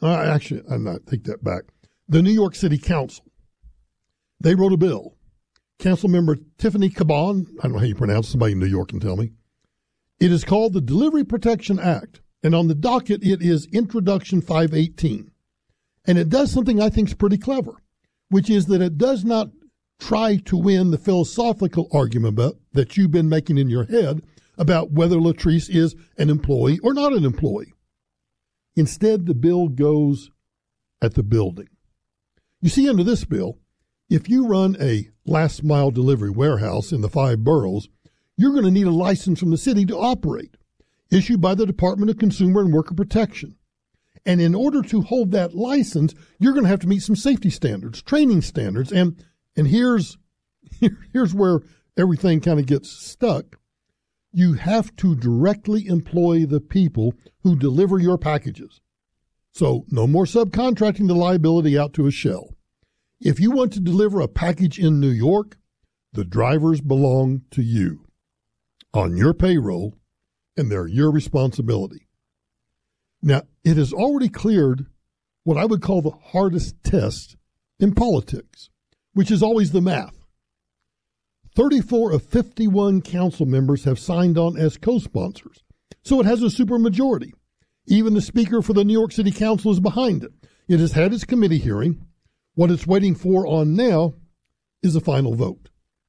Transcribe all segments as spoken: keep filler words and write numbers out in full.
uh, actually, I'm not, take that back. The New York City Council. They wrote a bill. Council member Tiffany Caban, I don't know how you pronounce it, somebody in New York can tell me. It is called the Delivery Protection Act, and on the docket it is Introduction five eighteen. And it does something I think is pretty clever, which is that it does not try to win the philosophical argument about, that you've been making in your head about whether Latrice is an employee or not an employee. Instead, the bill goes at the building. You see, under this bill, if you run a last-mile delivery warehouse in the five boroughs, you're going to need a license from the city to operate, issued by the Department of Consumer and Worker Protection. And in order to hold that license, you're going to have to meet some safety standards, training standards. And and here's here's where everything kind of gets stuck. You have to directly employ the people who deliver your packages. So no more subcontracting the liability out to a shell. If you want to deliver a package in New York, the drivers belong to you, on your payroll, and they're your responsibility. Now, it has already cleared what I would call the hardest test in politics, which is always the math. thirty-four of fifty-one council members have signed on as co-sponsors, so it has a supermajority. Even the Speaker for the New York City Council is behind it. It has had its committee hearing. What it's waiting for on now is a final vote.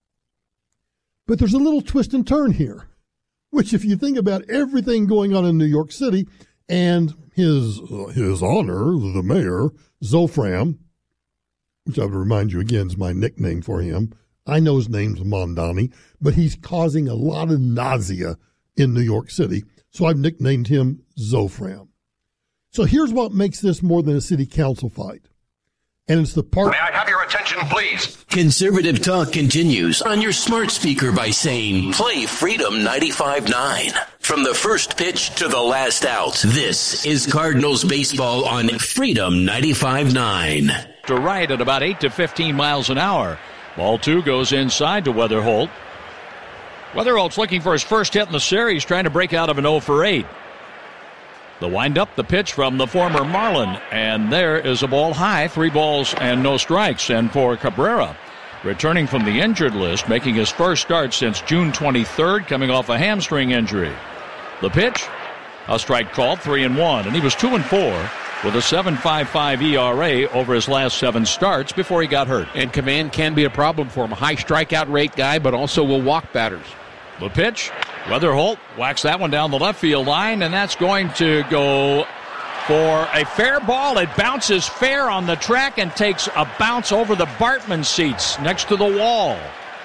But there's a little twist and turn here, which if you think about everything going on in New York City and his uh, his honor, the mayor, Zolfram, which I would remind you again is my nickname for him. I know his name's Mondani, but he's causing a lot of nausea in New York City, so I've nicknamed him Zolfram. So here's what makes this more than a city council fight. And it's the part. May I have your attention, please? Conservative Talk continues on your smart speaker by saying, play Freedom ninety-five point nine. From the first pitch to the last out, this is Cardinals baseball on Freedom ninety-five point nine. To right at about eight to fifteen miles an hour. Ball two goes inside to Weatherholt. Weatherholt's looking for his first hit in the series, trying to break out of an oh for eight. The wind-up, the pitch from the former Marlin, and there is a ball high, three balls and no strikes. And for Cabrera, returning from the injured list, making his first start since June twenty-third, coming off a hamstring injury. The pitch, a strike called, three and one, and he was two and four with a seven point five five E R A over his last seven starts before he got hurt. And command can be a problem for him. A high strikeout rate guy, but also will walk batters. The pitch, Weatherholt whacks that one down the left field line, and that's going to go for a fair ball. It bounces fair on the track and takes a bounce over the Bartman seats next to the wall.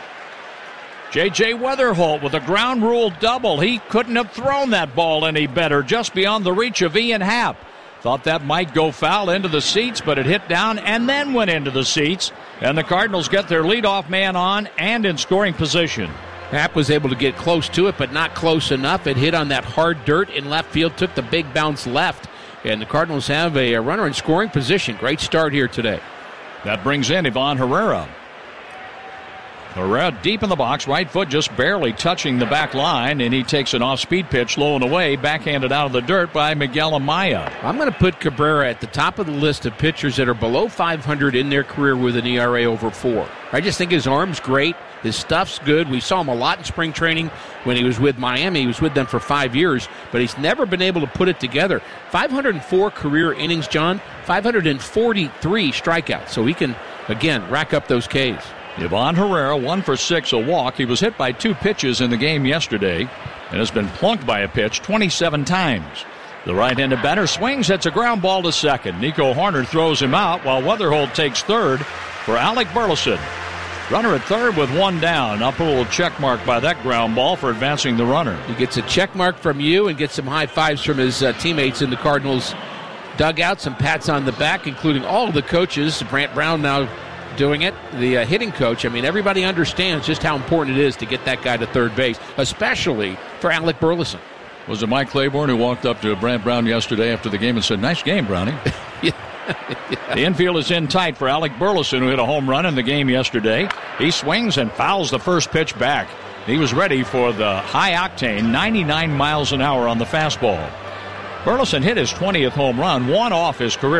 J J. Weatherholt with a ground rule double. He couldn't have thrown that ball any better, just beyond the reach of Ian Happ. Thought that might go foul into the seats, but it hit down and then went into the seats. And the Cardinals get their leadoff man on and in scoring position. Happ was able to get close to it, but not close enough. It hit on that hard dirt in left field, took the big bounce left. And the Cardinals have a runner in scoring position. Great start here today. That brings in Ivan Herrera. Herrera deep in the box, right foot just barely touching the back line, and he takes an off-speed pitch low and away, backhanded out of the dirt by Miguel Amaya. I'm going to put Cabrera at the top of the list of pitchers that are below five hundred in their career with an E R A over four. I just think his arm's great. His stuff's good. We saw him a lot in spring training when he was with Miami. He was with them for five years, but he's never been able to put it together. five hundred four career innings, John, five hundred forty-three strikeouts. So he can, again, rack up those Ks. Ivan Herrera, one for six, a walk. He was hit by two pitches in the game yesterday and has been plunked by a pitch twenty-seven times. The right-handed batter swings, hits a ground ball to second. Nico Horner throws him out while Weatherholt takes third for Alec Burleson. Runner at third with one down. Up a little check mark by that ground ball for advancing the runner. He gets a check mark from you and gets some high fives from his uh, teammates in the Cardinals dugout. Some pats on the back, including all of the coaches. Brant Brown now doing it, the uh, hitting coach. I mean, everybody understands just how important it is to get that guy to third base, especially for Alec Burleson. Was it Mike Claiborne who walked up to Brant Brown yesterday after the game and said, "Nice game, Brownie"? yeah. The infield is in tight for Alec Burleson, who hit a home run in the game yesterday. He swings and fouls the first pitch back. He was ready for the high-octane ninety-nine miles an hour on the fastball. Burleson hit his twentieth home run, one off his career